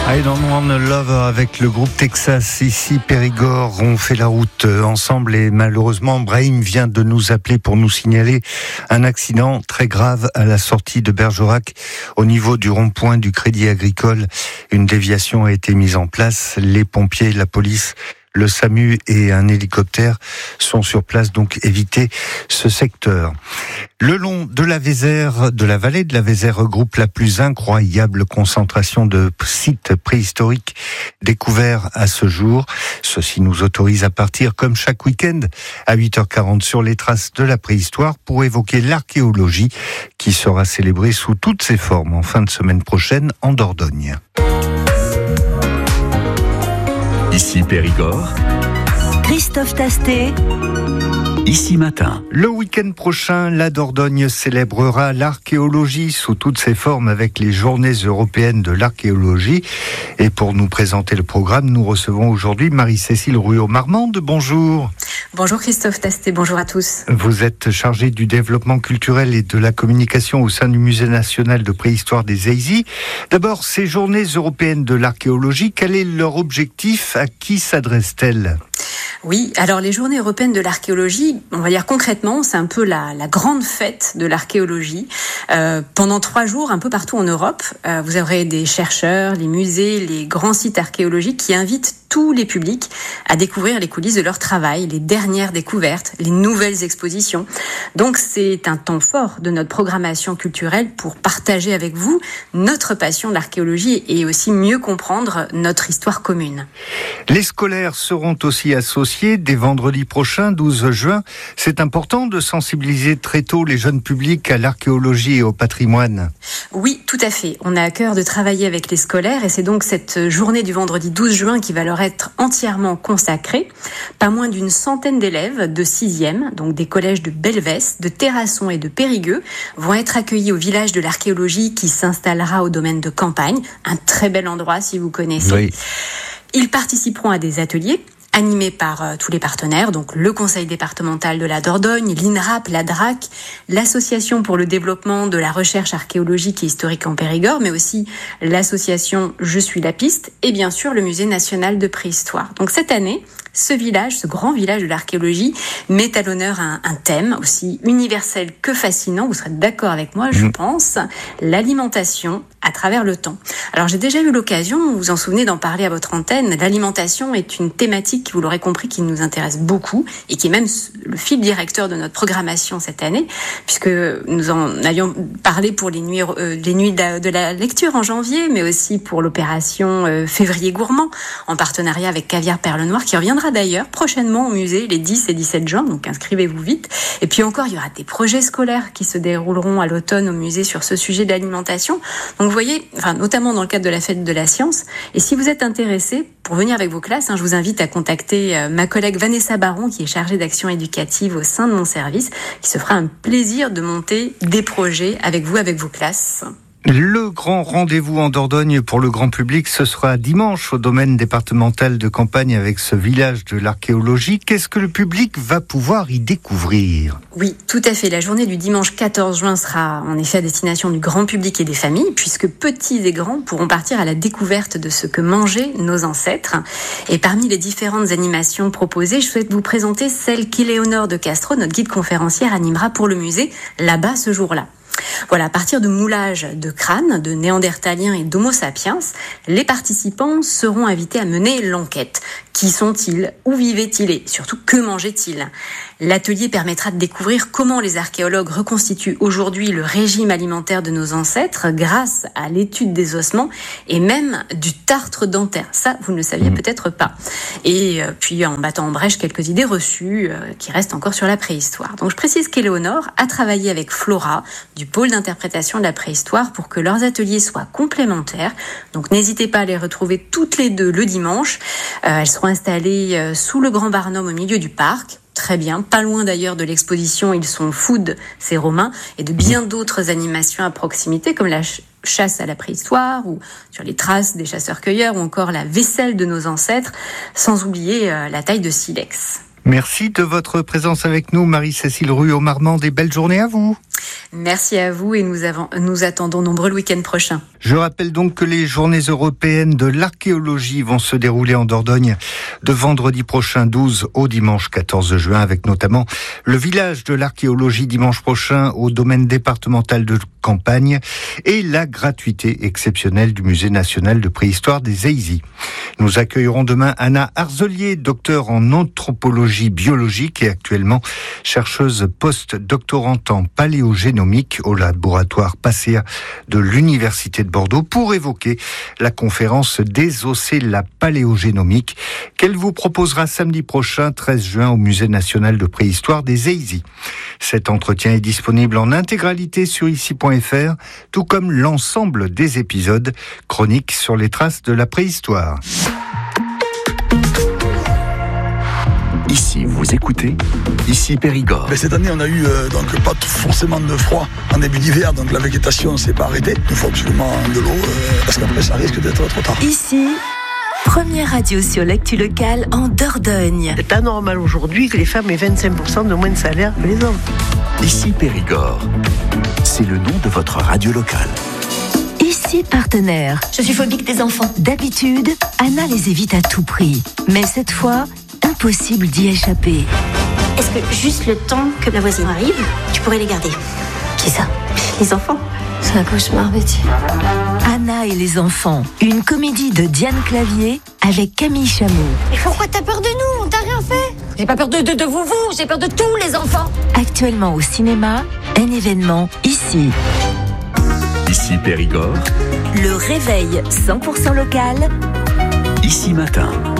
I Don't Want a Lover avec le groupe Texas, ici Périgord. On fait la route ensemble et malheureusement Brahim vient de nous appeler pour nous signaler un accident très grave à la sortie de Bergerac au niveau du rond-point du Crédit Agricole. Une déviation a été mise en place. Les pompiers, la police, le SAMU et un hélicoptère sont sur place, donc évitez ce secteur. Le long de la Vézère, de la vallée de la Vézère, regroupe la plus incroyable concentration de sites préhistoriques découverts à ce jour. Ceci nous autorise à partir, comme chaque week-end, à 8h40 sur les traces de la préhistoire pour évoquer l'archéologie qui sera célébrée sous toutes ses formes en fin de semaine prochaine en Dordogne. Ici Périgord, Christophe Tastet. Ici Matin. Le week-end prochain, la Dordogne célébrera l'archéologie sous toutes ses formes avec les Journées européennes de l'archéologie. Et pour nous présenter le programme, nous recevons aujourd'hui Marie-Cécile Ruault-Marmande. Bonjour. Bonjour Christophe Tastet, bonjour à tous. Vous êtes chargée du développement culturel et de la communication au sein du Musée national de préhistoire des Aisies. D'abord, ces Journées européennes de l'archéologie, quel est leur objectif? À qui s'adressent-elles? Oui, alors les Journées européennes de l'archéologie, on va dire concrètement, c'est un peu la grande fête de l'archéologie. Pendant 3 jours, un peu partout en Europe, vous aurez des chercheurs, les musées, les grands sites archéologiques qui invitent tous les publics à découvrir les coulisses de leur travail, les dernières découvertes, les nouvelles expositions. Donc c'est un temps fort de notre programmation culturelle pour partager avec vous notre passion de l'archéologie et aussi mieux comprendre notre histoire commune. Les scolaires seront aussi associés dès vendredi prochain, 12 juin. C'est important de sensibiliser très tôt les jeunes publics à l'archéologie et au patrimoine. Oui, tout à fait. On a à cœur de travailler avec les scolaires et c'est donc cette journée du vendredi 12 juin qui va leur être entièrement consacrée. Pas moins d'une centaine d'élèves de 6e, donc des collèges de Belvès, de Terrasson et de Périgueux, vont être accueillis au village de l'archéologie qui s'installera au domaine de Campagne. Un très bel endroit si vous connaissez. Oui. Ils participeront à des ateliers animés par tous les partenaires, donc le Conseil départemental de la Dordogne, l'INRAP, la DRAC, l'Association pour le développement de la recherche archéologique et historique en Périgord, mais aussi l'association Je suis la piste et bien sûr le Musée national de préhistoire. Donc cette année, ce village, ce grand village de l'archéologie, met à l'honneur un thème aussi universel que fascinant, vous serez d'accord avec moi, je pense, l'alimentation à travers le temps. Alors j'ai déjà eu l'occasion, vous vous en souvenez, d'en parler à votre antenne. L'alimentation est une thématique, vous l'aurez compris, qui nous intéresse beaucoup et qui est même le fil directeur de notre programmation cette année, puisque nous en avions parlé pour les nuits de la lecture en janvier, mais aussi pour l'opération Février Gourmand, en partenariat avec Caviar Perle Noire, qui reviendra d'ailleurs prochainement au musée les 10 et 17 juin, donc inscrivez-vous vite. Et puis encore, il y aura des projets scolaires qui se dérouleront à l'automne au musée sur ce sujet de l'alimentation. Donc vous voyez, notamment dans le cadre de la fête de la science. Et si vous êtes intéressé pour venir avec vos classes, je vous invite à contacter ma collègue Vanessa Baron, qui est chargée d'action éducative au sein de mon service, qui se fera un plaisir de monter des projets avec vous, avec vos classes. Le grand rendez-vous en Dordogne pour le grand public, ce sera dimanche au domaine départemental de Campagne avec ce village de l'archéologie. Qu'est-ce que le public va pouvoir y découvrir? Oui, tout à fait. La journée du dimanche 14 juin sera en effet à destination du grand public et des familles, puisque petits et grands pourront partir à la découverte de ce que mangeaient nos ancêtres. Et parmi les différentes animations proposées, je souhaite vous présenter celle qu'Éléonore de Castro, notre guide conférencière, animera pour le musée là-bas ce jour-là. Voilà, à partir de moulages de crânes, de néandertaliens et d'homo sapiens, les participants seront invités à mener l'enquête. Qui sont-ils? Où vivaient-ils? Et surtout, que mangeaient-ils? L'atelier permettra de découvrir comment les archéologues reconstituent aujourd'hui le régime alimentaire de nos ancêtres grâce à l'étude des ossements et même du tartre dentaire. Ça, vous ne le saviez peut-être pas. Et puis, en battant en brèche quelques idées reçues qui restent encore sur la préhistoire. Donc, je précise qu'Éléonore a travaillé avec Flora du pôle d'interprétation de la préhistoire pour que leurs ateliers soient complémentaires. Donc, n'hésitez pas à les retrouver toutes les deux le dimanche. Elles seront installées sous le Grand Barnum au milieu du parc. Très bien, pas loin d'ailleurs de l'exposition Ils sont food, c'est romain, et de bien d'autres animations à proximité comme la chasse à la préhistoire ou sur les traces des chasseurs-cueilleurs ou encore la vaisselle de nos ancêtres, sans oublier la taille de silex. Merci de votre présence avec nous, Marie-Cécile Ruault-Marmande, et belle journée à vous. Merci à vous et nous attendons nombreux le week-end prochain. Je rappelle donc que les journées européennes de l'archéologie vont se dérouler en Dordogne de vendredi prochain 12 au dimanche 14 juin, avec notamment le village de l'archéologie dimanche prochain au domaine départemental de Campagne et la gratuité exceptionnelle du Musée national de préhistoire des EISI. Nous accueillerons demain Anna Arzelier, docteur en anthropologie biologique et actuellement chercheuse post-doctorante en paléogénomique au laboratoire PASEA de l'Université de Bordeaux pour évoquer la conférence Désosser la paléogénomique qu'elle vous proposera samedi prochain 13 juin au Musée national de préhistoire des EISI. Cet entretien est disponible en intégralité sur ici.fr, tout comme l'ensemble des épisodes chroniques sur les traces de la préhistoire. Ici, vous écoutez, ici Périgord. Mais cette année, on a eu donc pas forcément de froid en début d'hiver, donc la végétation s'est pas arrêtée. Il faut absolument de l'eau, parce qu'après ça risque d'être trop tard. Ici, première radio sur l'actu locale en Dordogne. C'est pas normal aujourd'hui que les femmes aient 25% de moins de salaire que les hommes. Ici Périgord. C'est le nom de votre radio locale. Ici, partenaire. Je suis phobique des enfants. D'habitude, Anna les évite à tout prix. Mais cette fois, impossible d'y échapper. Est-ce que juste le temps que la voisine arrive, tu pourrais les garder? Qui ça? Les enfants. C'est un cauchemar, Betty. Anna et les enfants, une comédie de Diane Clavier avec Camille Chamou. Mais pourquoi t'as peur de nous? On t'a rien fait. J'ai pas peur de vous, j'ai peur de tous les enfants. Actuellement au cinéma, un événement ici. Ici Périgord. Le réveil 100% local. Ici matin.